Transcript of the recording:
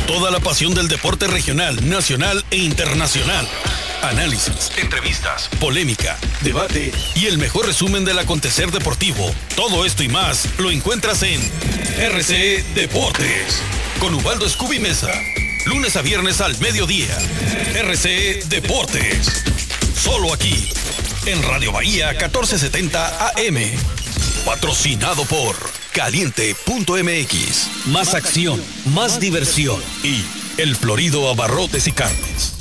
Toda la pasión del deporte regional, nacional e internacional. Análisis, entrevistas, polémica, debate y el mejor resumen del acontecer deportivo. Todo esto y más lo encuentras en RCE Deportes con Ubaldo Scooby Mesa. Lunes a viernes al mediodía. RCE Deportes. Solo aquí, en Radio Bahía 1470 AM. Patrocinado por Caliente.mx. Más acción, más diversión y El Florido Abarrotes y Carnes.